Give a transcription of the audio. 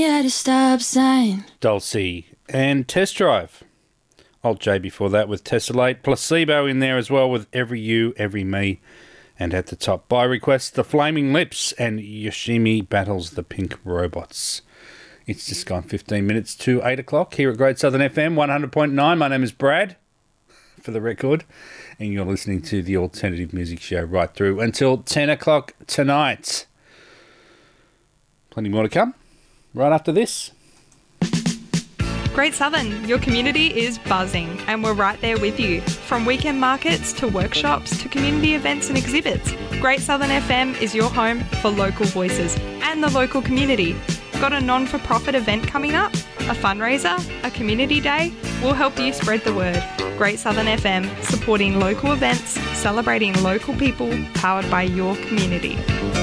At a stop sign. Dulcie and Test Drive. Alt J before that with Tessellate. Placebo in there as well with Every You, Every Me. And at the top, by request, The Flaming Lips and Yoshimi battles the Pink Robots. It's just gone 15 minutes to 8 o'clock here at Great Southern FM 100.9. My name is Brad, for the record, and you're listening to the Alternative Music Show right through until 10 o'clock tonight. Plenty more to come right after this. Great Southern, your community is buzzing and we're right there with you. From weekend markets to workshops to community events and exhibits, Great Southern FM is your home for local voices and the local community. Got a non-for-profit event coming up? A fundraiser? A community day? We'll help you spread the word. Great Southern FM, supporting local events, celebrating local people, powered by your community.